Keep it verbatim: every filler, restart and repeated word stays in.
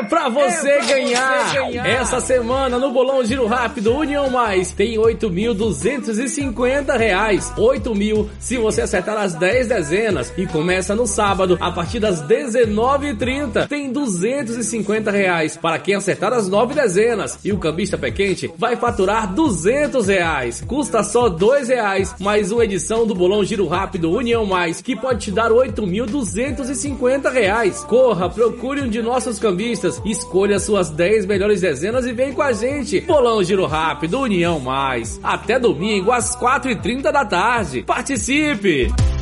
pra você, é pra ganhar. você ganhar! Essa semana no Bolão Giro Rápido União Mais tem oito mil duzentos e cinquenta reais. oito mil se você acertar as dez dezenas. E começa no sábado, a partir das dezenove e trinta. Tem duzentos e cinquenta reais para quem acertar as nove dezenas. E o cambista pé quente vai faturar duzentos reais. Custa só dois reais, mais uma edição do Bolão Giro Rápido União Mais, que pode te dar oito mil duzentos e cinquenta reais. Corra, procure um de nossos cambistas, escolha suas dez melhores dezenas e vem com a gente. Bolão Giro Rápido União Mais. Até domingo às quatro e trinta da tarde. Participe!